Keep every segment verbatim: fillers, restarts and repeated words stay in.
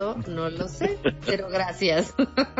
eso no lo sé, pero gracias.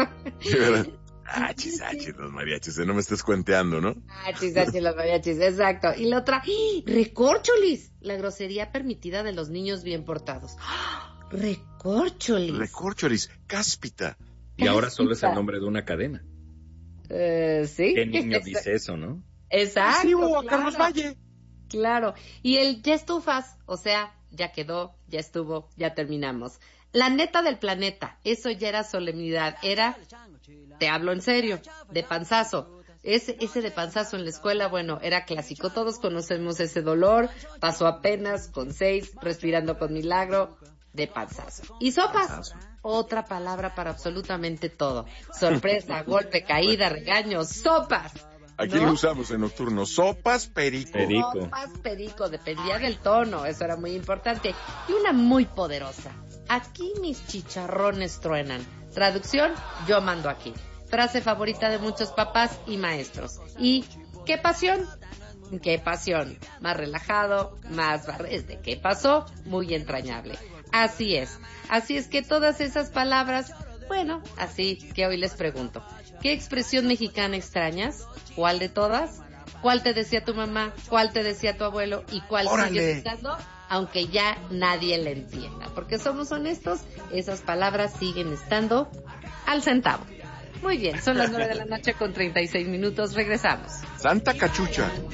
Achis, achis, los mariachis, no me estés cuenteando, ¿no? Achis, achis, los mariachis, exacto. Y la otra, ¡ah! Recorcholis, la grosería permitida de los niños bien portados. ¡Ah! Recorcholis. Recorcholis, cáspita. Y ahora solo es el nombre de una cadena. Uh, sí. ¿Qué niño dice eso, no? Exacto. Sí, o a claro. Carlos Valle. Claro. Y el ya estufas, o sea, ya quedó, ya estuvo, ya terminamos. La neta del planeta, eso ya era solemnidad, era, te hablo en serio, de panzazo. Ese, ese de panzazo en la escuela, bueno, era clásico. Todos conocemos ese dolor, pasó apenas con seis, respirando con milagro, de panzazo. Y sopas, otra palabra para absolutamente todo. Sorpresa, golpe, caída, regaño, sopas. Aquí ¿no? lo usamos en nocturno. Sopas, perico. Perico. Sopas, perico, dependía del tono, eso era muy importante. Y una muy poderosa. Aquí mis chicharrones truenan. Traducción, yo mando aquí. Frase favorita de muchos papás y maestros. ¿Y qué pasión? ¿Qué pasión? Más relajado, más barres de qué pasó, muy entrañable. Así es. Así es que todas esas palabras, bueno, así que hoy les pregunto. ¿Qué expresión mexicana extrañas? ¿Cuál de todas? ¿Cuál te decía tu mamá? ¿Cuál te decía tu abuelo? ¿Y cuál ¡Órale! sigues usando? Aunque ya nadie le entienda. Porque somos honestos, esas palabras siguen estando al centavo. Muy bien, son las nueve de la noche con treinta y seis minutos. Regresamos. Santa Cachucha.